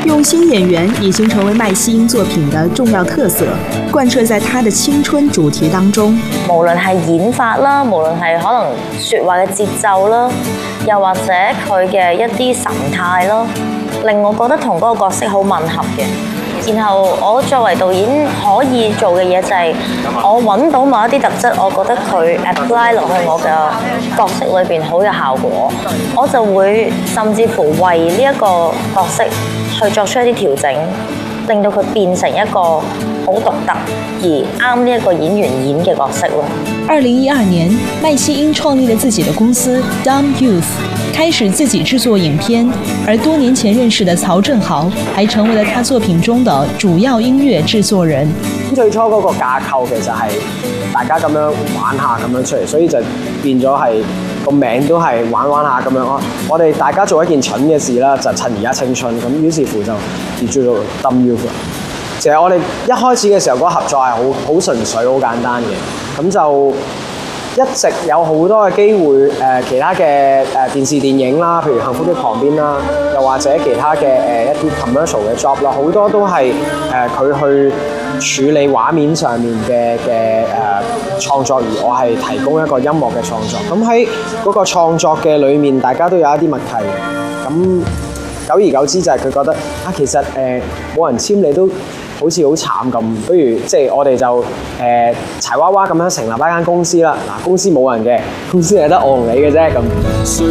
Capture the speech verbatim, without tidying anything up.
用心演員已經成為麥希英作品的重要特色，貫徹在她的青春主題當中。 無論係演法啦，無論係可能説話嘅節奏啦，又或者佢嘅一啲神態咯，令我覺得同嗰個角色好吻合嘅。然後我作為導演可以做嘅嘢就係我揾到某一啲特質，我覺得佢 apply 落去我嘅角色裏邊好有效果，我就會甚至乎為呢一個角色去作出一啲調整，令到佢變成一個好獨特而啱呢一個演員演嘅角色咯。 二零一二年，麥希英創立了自己的公司 Dumb Youth， 開始自己製作影片，而多年前認識的曹正豪還成為了他作品中的主要音樂製作人。 最初嗰個架構其實係大家咁樣玩下咁樣出嚟，所以就變咗係個名都係玩玩下咁樣咯。我哋大家做一件蠢嘅事啦，就趁而家青春咁，於是乎就叫做 Dumb Youth。其實我哋一開始嘅時候嗰個合作係好好純粹、好簡單嘅，咁就一直有好多嘅機會誒、呃，其他嘅誒、呃、電視電影啦，譬如《幸福的旁邊》啦，又或者其他嘅誒、呃、一啲 commercial 嘅 job 啦，好多都係誒佢去處理畫面上面嘅嘅誒創作，而我係提供一個音樂嘅創作。咁喺嗰個創作嘅裏面，大家都有一啲默契。咁久而久之就係佢覺得啊，其實誒冇、呃、人簽你都好似好慘咁，不如即係我哋就誒、呃、柴娃娃咁樣成立一間公司啦。嗱，公司冇人嘅，公司係得我同你嘅啫咁。